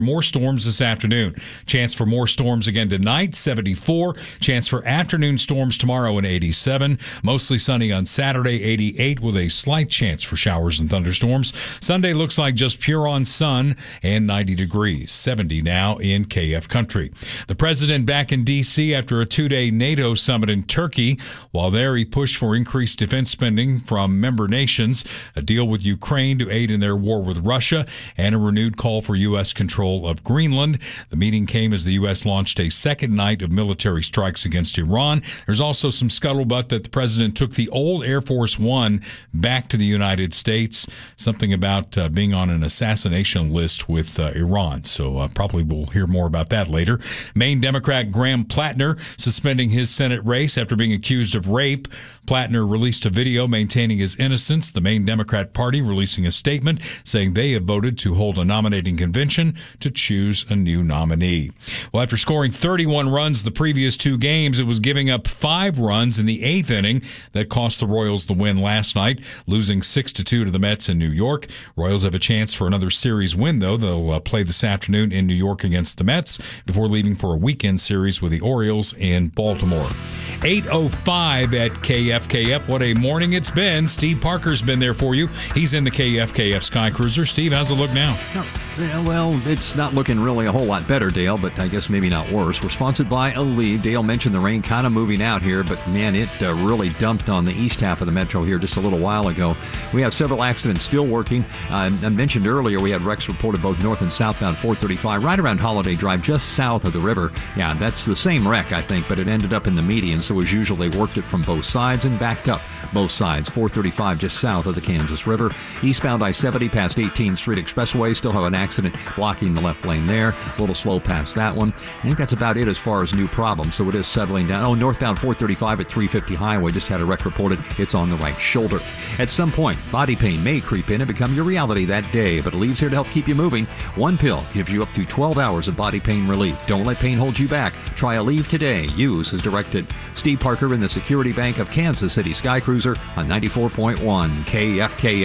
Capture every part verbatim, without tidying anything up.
More storms this afternoon. Chance for more storms again tonight, seventy-four. Chance for afternoon storms tomorrow in eighty-seven. Mostly sunny on Saturday, eighty-eight, with a slight chance for showers and thunderstorms. Sunday looks like just pure on sun and ninety degrees, seventy now in K F country. The president back in D C after a two-day NATO summit in Turkey. While there, he pushed for increased defense spending from member nations, a deal with Ukraine to aid in their war with Russia, and a renewed call for U S control of Greenland. The meeting came as the U S launched a second night of military strikes against Iran. There's also some scuttlebutt that the president took the old Air Force One back to the United States, something about uh, being on an assassination list with uh, Iran. So uh, probably we'll hear more about that later. Maine Democrat Graham Plattner suspending his Senate race after being accused of rape. Plattner released a video maintaining his innocence. The Maine Democrat Party releasing a statement saying they have voted to hold a nominating convention to choose a new nominee. Well, after scoring thirty-one runs the previous two games, it was giving up five runs in the eighth inning that cost the Royals the win last night, losing six to two to the Mets in New York. Royals have a chance for another series win, though. They'll uh, play this afternoon in New York against the Mets before leaving for a weekend series with the Orioles in Baltimore. eight oh five at K F K F. What a morning it's been. Steve Parker's been there for you. He's in the K F K F Sky Cruiser. Steve, how's it look now? Yeah, well, it's not looking really a whole lot better, Dale, but I guess maybe not worse. We're sponsored by Aleve. Dale mentioned the rain kind of moving out here, but man, it uh, really dumped on the east half of the metro here just a little while ago. We have several accidents still working. Uh, I mentioned earlier we had wrecks reported both north and southbound four thirty-five right around Holiday Drive, just south of the river. Yeah, that's the same wreck, I think, but it ended up in the median, so as usual, they worked it from both sides and backed up both sides. four thirty-five just south of the Kansas River. Eastbound I seventy past eighteenth Street Expressway, still have an accident blocking the left lane there. A little slow past that one. I think that's about it as far as new problems, so it is settling down. Oh, northbound four thirty-five at three fifty Highway just had a wreck reported. It's on the right shoulder. At some point, body pain may creep in and become your reality that day, but Aleve's here to help keep you moving. One pill gives you up to twelve hours of body pain relief. Don't let pain hold you back. Try Aleve today. Use as directed. Steve Parker in the Security Bank of Kansas City Sky Cruiser on ninety-four point one K F K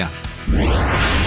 F.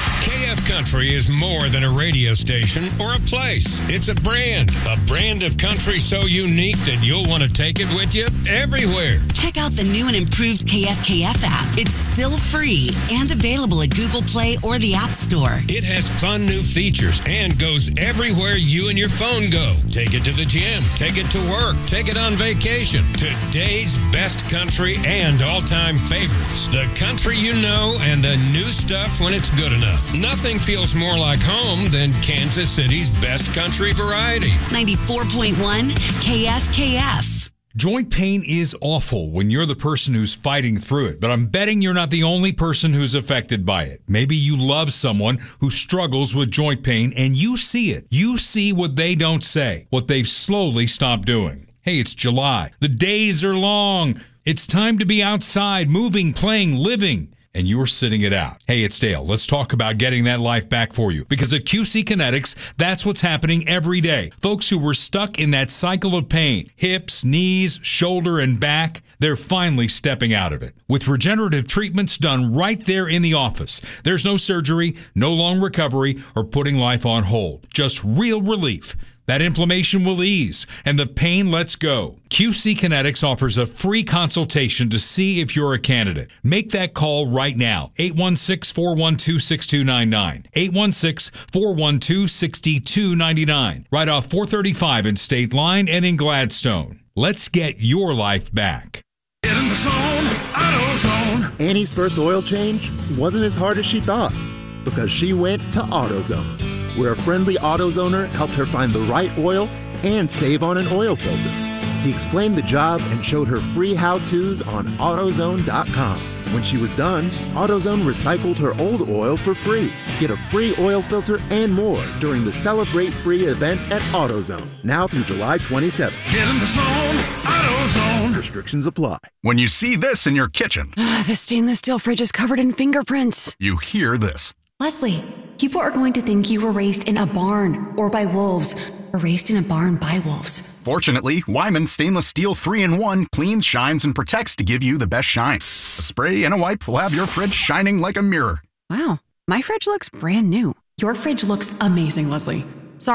K F Country is more than a radio station or a place. It's a brand. A brand of country so unique that you'll want to take it with you everywhere. Check out the new and improved K F K F app. It's still free and available at Google Play or the App Store. It has fun new features and goes everywhere you and your phone go. Take it to the gym. Take it to work. Take it on vacation. Today's best country and all-time favorites. The country you know and the new stuff when it's good enough. Nothing feels more like home than Kansas City's best country variety. ninety-four point one K F K F. Joint pain is awful when you're the person who's fighting through it, but I'm betting you're not the only person who's affected by it. Maybe you love someone who struggles with joint pain and you see it. You see what they don't say, what they've slowly stopped doing. Hey, it's July. The days are long. It's time to be outside, moving, playing, living. And you're sitting it out. Hey, it's Dale. Let's talk about getting that life back for you. Because at Q C Kinetics, that's what's happening every day. Folks who were stuck in that cycle of pain, hips, knees, shoulder, and back, they're finally stepping out of it. With regenerative treatments done right there in the office. There's no surgery, no long recovery, or putting life on hold. Just real relief. That inflammation will ease, and the pain lets go. Q C Kinetics offers a free consultation to see if you're a candidate. Make that call right now. eight one six, four one two, six two nine nine. eight one six, four one two, six two nine nine. Right off four thirty-five in State Line and in Gladstone. Let's get your life back. Get in the zone, AutoZone. Annie's first oil change wasn't as hard as she thought because she went to AutoZone, where a friendly AutoZoner helped her find the right oil and save on an oil filter. He explained the job and showed her free how-tos on AutoZone dot com. When she was done, AutoZone recycled her old oil for free. Get a free oil filter and more during the Celebrate Free event at AutoZone, now through July twenty-seventh. Get in the zone, AutoZone. Restrictions apply. When you see this in your kitchen, the stainless steel fridge is covered in fingerprints. You hear this. Leslie, people are going to think you were raised in a barn or by wolves, or raised in a barn by wolves. Fortunately, Wyman Stainless Steel three in one cleans, shines, and protects to give you the best shine. A spray and a wipe will have your fridge shining like a mirror. Wow, my fridge looks brand new. Your fridge looks amazing, Leslie.